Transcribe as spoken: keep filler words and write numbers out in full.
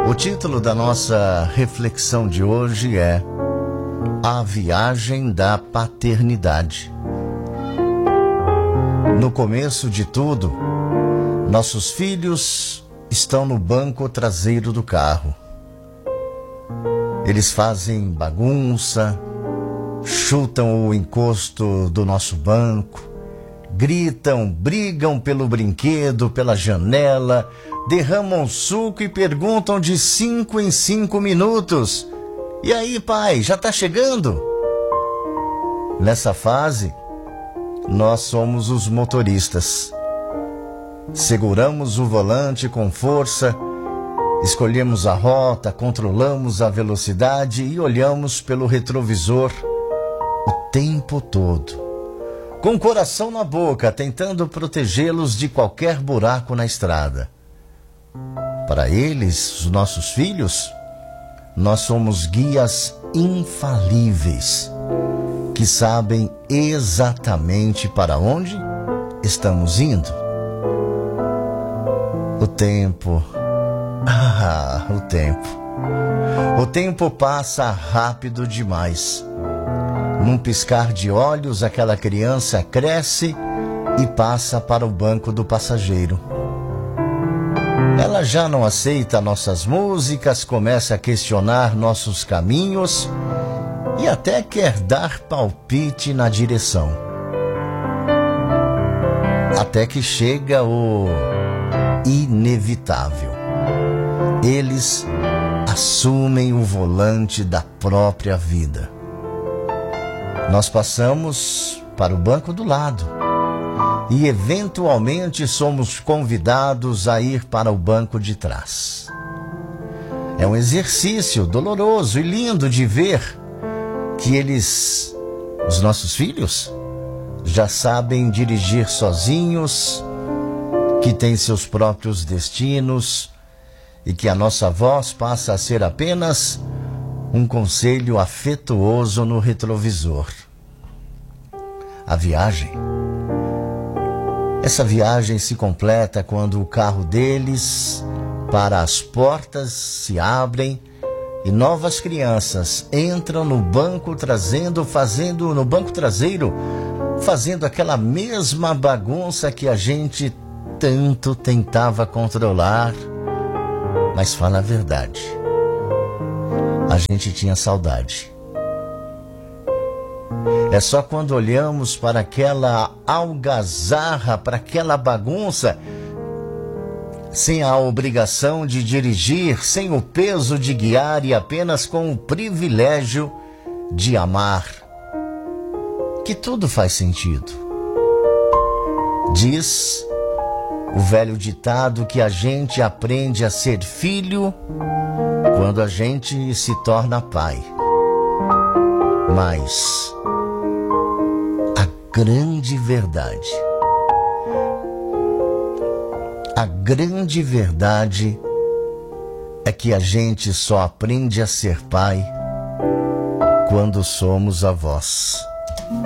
O título da nossa reflexão de hoje é A Viagem da Paternidade. No começo de tudo, nossos filhos estão no banco traseiro do carro. Eles fazem bagunça, chutam o encosto do nosso banco, gritam, brigam pelo brinquedo, pela janela, derramam suco e perguntam de cinco em cinco minutos: "E aí, pai, já tá chegando?" Nessa fase, nós somos os motoristas. Seguramos o volante com força, escolhemos a rota, controlamos a velocidade e olhamos pelo retrovisor o tempo todo, com o coração na boca, tentando protegê-los de qualquer buraco na estrada. Para eles, os nossos filhos, nós somos guias infalíveis, que sabem exatamente para onde estamos indo. O tempo, ah, o tempo. O tempo passa rápido demais. Num piscar de olhos, aquela criança cresce e passa para o banco do passageiro. Ela já não aceita nossas músicas, começa a questionar nossos caminhos e até quer dar palpite na direção. Até que chega o inevitável. Eles assumem o volante da própria vida. Nós passamos para o banco do lado e eventualmente somos convidados a ir para o banco de trás. É um exercício doloroso e lindo de ver que eles, os nossos filhos, já sabem dirigir sozinhos, que têm seus próprios destinos e que a nossa voz passa a ser apenas um conselho afetuoso no retrovisor. A viagem. Essa viagem se completa quando o carro deles para, as portas se abrem e novas crianças entram no banco trazendo, fazendo no banco traseiro, fazendo aquela mesma bagunça que a gente tanto tentava controlar. Mas fala a verdade, a gente tinha saudade. É só quando olhamos para aquela algazarra, para aquela bagunça, sem a obrigação de dirigir, sem o peso de guiar e apenas com o privilégio de amar, que tudo faz sentido. Diz o velho ditado que a gente aprende a ser filho quando a gente se torna pai. Mas a grande verdade, a grande verdade é que a gente só aprende a ser pai quando somos avós.